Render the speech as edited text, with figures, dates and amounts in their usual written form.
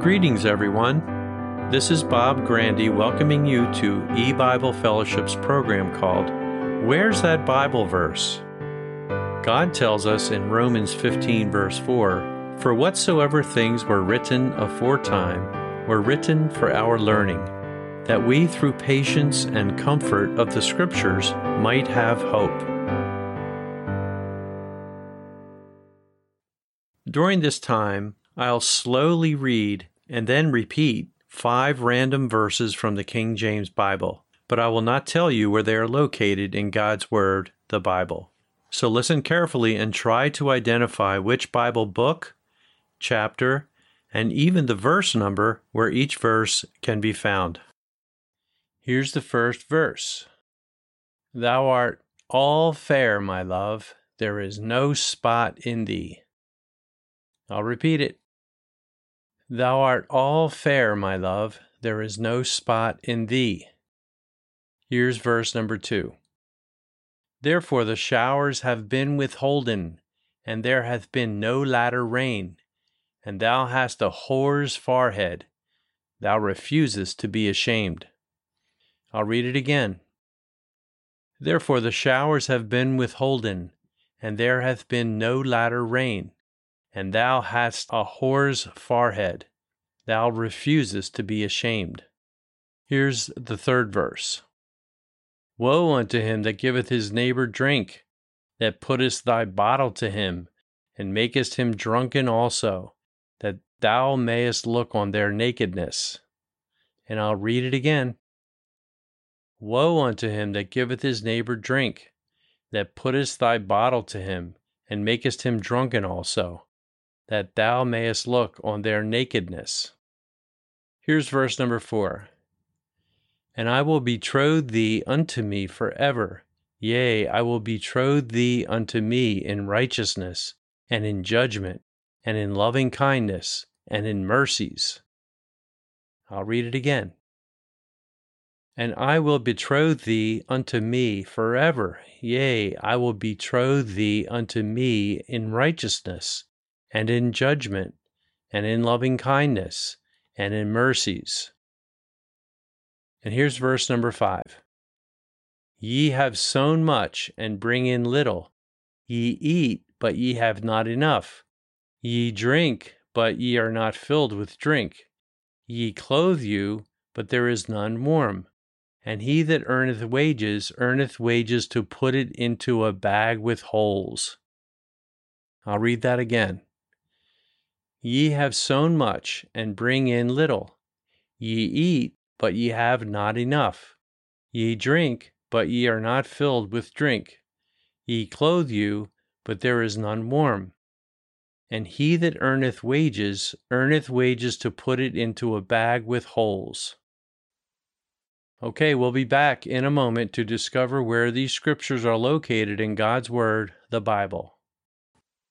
Greetings, everyone. This is Bob Grandy welcoming you to eBible Fellowship's program called Where's That Bible Verse? God tells us in Romans 15, verse 4, "For whatsoever things were written aforetime were written for our learning, that we through patience and comfort of the Scriptures might have hope." During this time, I'll slowly read and then repeat 5 random verses from the King James Bible, but I will not tell you where they are located in God's Word, the Bible. So listen carefully and try to identify which Bible book, chapter, and even the verse number where each verse can be found. Here's the first verse. "Thou art all fair, my love, there is no spot in thee." I'll repeat it. "Thou art all fair, my love, there is no spot in thee." Here's verse number 2. "Therefore the showers have been withholden, and there hath been no latter rain. And thou hast a whore's forehead, thou refusest to be ashamed." I'll read it again. "Therefore the showers have been withholden, and there hath been no latter rain. And thou hast a whore's forehead, thou refusest to be ashamed." Here's the third verse. "Woe unto him that giveth his neighbor drink, that puttest thy bottle to him, and makest him drunken also, that thou mayest look on their nakedness." And I'll read it again. "Woe unto him that giveth his neighbor drink, that puttest thy bottle to him, and makest him drunken also, that thou mayest look on their nakedness." Here's verse number 4. "And I will betroth thee unto me forever. Yea, I will betroth thee unto me in righteousness, and in judgment, and in loving kindness, and in mercies." I'll read it again. "And I will betroth thee unto me forever. Yea, I will betroth thee unto me in righteousness, and in judgment, and in loving kindness, and in mercies." And here's verse number 5. "Ye have sown much, and bring in little. Ye eat, but ye have not enough. Ye drink, but ye are not filled with drink. Ye clothe you, but there is none warm. And he that earneth wages to put it into a bag with holes." I'll read that again. "Ye have sown much, and bring in little. Ye eat, but ye have not enough. Ye drink, but ye are not filled with drink. Ye clothe you, but there is none warm. And he that earneth wages to put it into a bag with holes." Okay, we'll be back in a moment to discover where these scriptures are located in God's Word, the Bible.